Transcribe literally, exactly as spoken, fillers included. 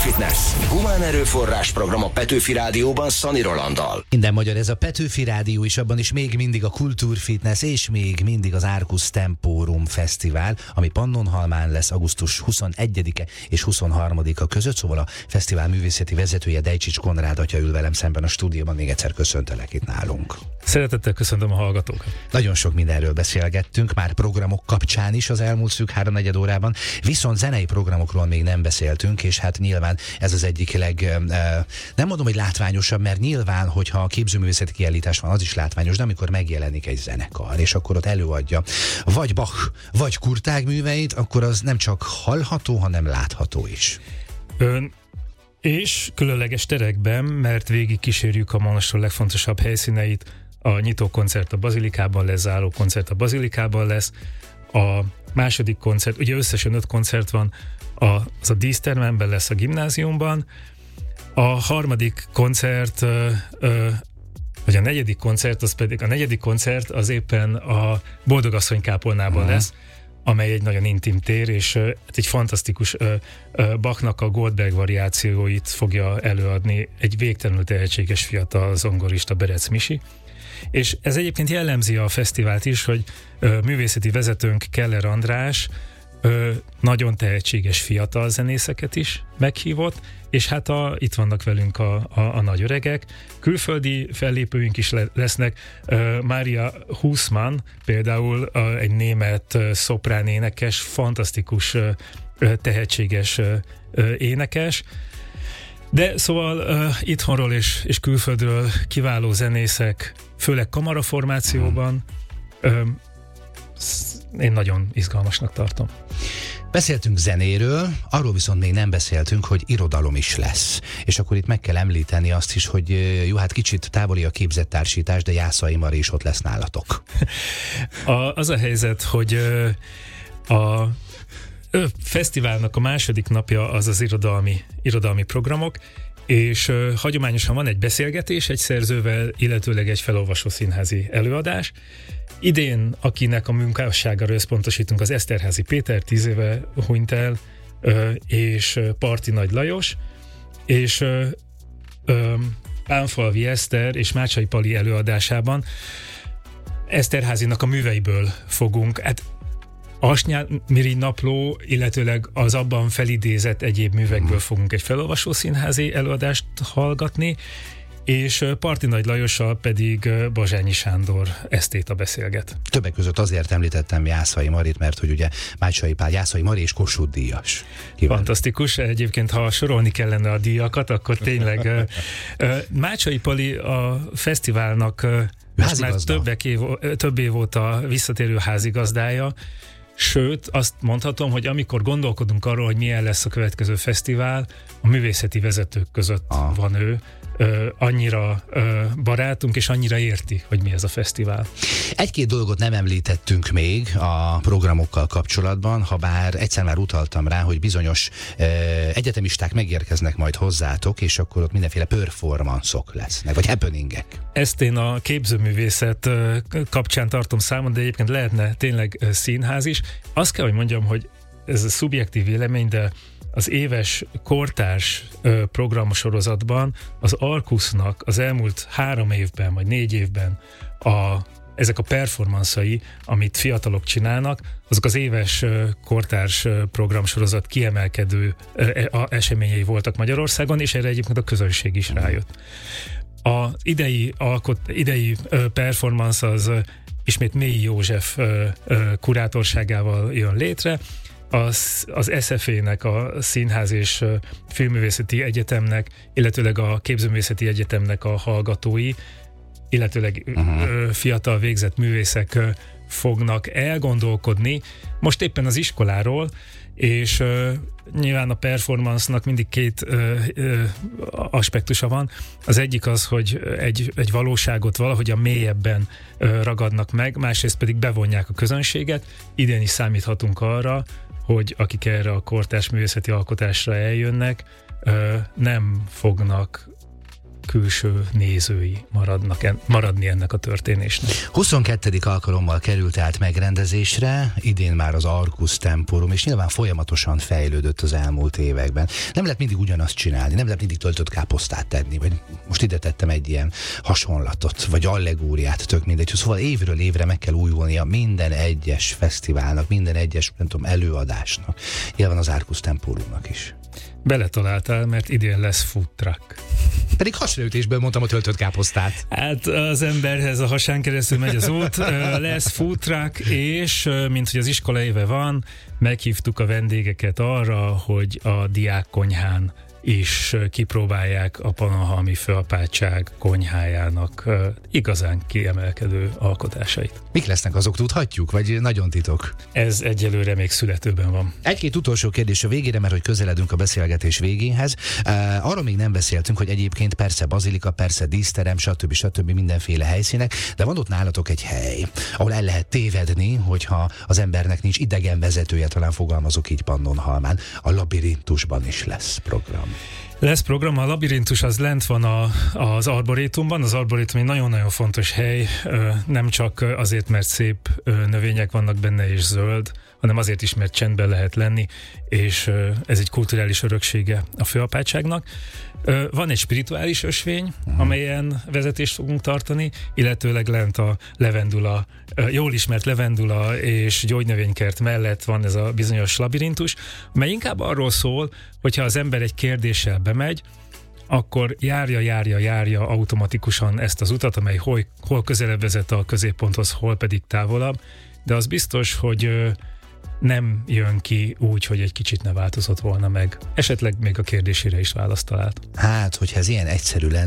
Kultúrfitness. Humán erőforrás program a Petőfi Rádióban Szani Rolanddal. Minden magyar, ez a Petőfi Rádió is, abban is még mindig a Kultúrfitness, és még mindig az Arcus Temporum Fesztivál, ami Pannonhalmán lesz augusztus huszonegyedike és huszonharmadika között, szóval a fesztivál művészeti vezetője, Dejcsics Konrád atya ül velem szemben a stúdióban. Még egyszer köszöntelek itt nálunk. Szeretettel köszöntöm a hallgatókat. Nagyon sok mindenről beszélgettünk, már programok kapcsán is az elmúlt szűk háromnegyed órában, viszont zenei programokról még nem beszéltünk, és hát nyilván ez az egyik leg, nem mondom, hogy látványosabb, mert nyilván, hogyha a képzőművészeti kiállítás van, az is látványos, de amikor megjelenik egy zenekar, és akkor ott előadja vagy Bach, vagy Kurtág műveit, akkor az nem csak hallható, hanem látható is. Ön és különleges terekben, mert végig kísérjük a monostor legfontosabb helyszíneit. A nyitó koncert a Bazilikában lesz, záró koncert a Bazilikában lesz. A második koncert, ugye összesen öt koncert van, az a dísztermemben lesz a gimnáziumban. A harmadik koncert, ö, ö, vagy a negyedik koncert, az pedig a negyedik koncert az éppen a Boldogasszony kápolnában uh-huh. lesz, amely egy nagyon intim tér, és uh, egy fantasztikus uh, uh, Bachnak a Goldberg variációit fogja előadni egy végtelenül tehetséges fiatal zongorista, Berec Misi. És ez egyébként jellemzi a fesztivált is, hogy uh, művészeti vezetőnk Keller András uh, nagyon tehetséges fiatal zenészeket is meghívott, és hát a, itt vannak velünk a, a, a nagy öregek. Külföldi fellépőink is le, lesznek. Uh, Mária Huszmann például uh, egy német uh, szoprán énekes, fantasztikus, uh, tehetséges uh, uh, énekes. De szóval uh, itthonról és, és külföldről kiváló zenészek, főleg kamaraformációban. Uh, én nagyon izgalmasnak tartom. Beszéltünk zenéről, arról viszont még nem beszéltünk, hogy irodalom is lesz. És akkor itt meg kell említeni azt is, hogy jó, hát kicsit távoli a képzettársítás, de Jászai Mari is ott lesz nálatok. A, az a helyzet, hogy a, a fesztiválnak a második napja az az irodalmi, irodalmi programok, és uh, hagyományosan van egy beszélgetés egy szerzővel, illetőleg egy felolvasó színházi előadás. Idén, akinek a munkásságára összpontosítunk, az Eszterházy Péter, tíz éve hunyt el, uh, és Parti Nagy Lajos, és uh, uh, Pánfalvi Eszter és Mácsai Pali előadásában Eszterházynak a műveiből fogunk, hát Asnyálmirigy napló, illetőleg az abban felidézett egyéb művekből fogunk egy felolvasó színházi előadást hallgatni, és Parti Nagy Lajossal pedig Bazsányi Sándor esztéta beszélget. Többek között azért említettem Jászai Marit, mert hogy ugye Mácsai Pál, Jászai Mari és Kossuth díjas. Kíván. Fantasztikus, egyébként ha sorolni kellene a díjakat, akkor tényleg Mácsai Pali a fesztiválnak most már többek év, több év óta visszatérő házigazdája. Sőt, azt mondhatom, hogy amikor gondolkodunk arról, hogy milyen lesz a következő fesztivál, a művészeti vezetők között ah. van ő. Ö, annyira ö, barátunk, és annyira érti, hogy mi ez a fesztivál. Egy-két dolgot nem említettünk még a programokkal kapcsolatban, ha bár egyszer már utaltam rá, hogy bizonyos ö, egyetemisták megérkeznek majd hozzátok, és akkor ott mindenféle performance-ok lesznek, vagy happeningek. Ezt én a képzőművészet ö, kapcsán tartom számon, de egyébként lehetne tényleg ö, színház is. Azt kell, hogy mondjam, hogy ez a szubjektív vélemény, de az éves kortárs ö, programsorozatban az Arcusnak az elmúlt három évben, vagy négy évben a, ezek a performanszai, amit fiatalok csinálnak, azok az éves ö, kortárs ö, programsorozat kiemelkedő ö, a, eseményei voltak Magyarországon, és erre egyébként a közönség is rájött. Az idei, alkot, idei ö, performance az ö, ismét Mélyi József ö, ö, kurátorságával jön létre. Az, az es ef é-nek, a Színház és Filmművészeti Egyetemnek, illetőleg a Képzőművészeti Egyetemnek a hallgatói, illetőleg uh-huh. fiatal végzett művészek fognak elgondolkodni, most éppen az iskoláról, és uh, nyilván a performance-nak mindig két uh, uh, aspektusa van. Az egyik az, hogy egy, egy valóságot valahogy a mélyebben uh, ragadnak meg, másrészt pedig bevonják a közönséget. Idén is számíthatunk arra, hogy akik erre a kortárs művészeti alkotásra eljönnek, uh, nem fognak külső nézői maradnak, maradni ennek a történésnek. huszonkettedik alkalommal került át megrendezésre, idén már az Arcus Temporum, és nyilván folyamatosan fejlődött az elmúlt években. Nem lehet mindig ugyanazt csinálni, nem lehet mindig töltött káposztát tenni, vagy most ide tettem egy ilyen hasonlatot, vagy allegóriát, tök mindegy. Szóval évről évre meg kell újulnia minden egyes fesztiválnak, minden egyes, nem tudom, előadásnak. Nyilván az Arcus Temporumnak is. Beletaláltál, mert idén lesz food truck. Pedig hasraütésből mondtam a töltött káposztát. Hát az emberhez a hasán keresztül megy az út, lesz food truck, és mint hogy az iskola éve van, meghívtuk a vendégeket arra, hogy a diákkonyhán is kipróbálják a Pannonhalmi Főapátság konyhájának igazán kiemelkedő alkotásait. Mik lesznek azok, tudhatjuk, vagy nagyon titok? Ez egyelőre még születőben van. Egy-két utolsó kérdés a végére, mert hogy közeledünk a beszélgetés végéhez. Uh, arról még nem beszéltünk, hogy egyébként persze bazilika, persze díszterem, stb. stb. Mindenféle helyszínek, de van ott nálatok egy hely, ahol el lehet tévedni, hogyha az embernek nincs idegen vezetője, talán fogalmazok így Pannonhalmán. A Labirintusban is lesz program. Lesz program, a Labirintus az lent van a, az Arborétumban. Az Arborétum egy nagyon-nagyon fontos hely, nem csak azért, mert szép növények vannak benne és zöld, hanem azért is, mert csendben lehet lenni, és ez egy kulturális öröksége a Főapátságnak. Van egy spirituális ösvény, uh-huh. amelyen vezetést fogunk tartani, illetőleg lent a levendula, jól ismert levendula és gyógynövénykert mellett van ez a bizonyos labirintus, mely inkább arról szól, hogyha az ember egy kérdéssel bemegy, akkor járja, járja, járja automatikusan ezt az utat, amely hol, hol közelebb vezet a középponthoz, hol pedig távolabb, de az biztos, hogy nem jön ki úgy, hogy egy kicsit ne változott volna meg. Esetleg még a kérdésére is választ talált. Hát, hogyha ez ilyen egyszerű lenne,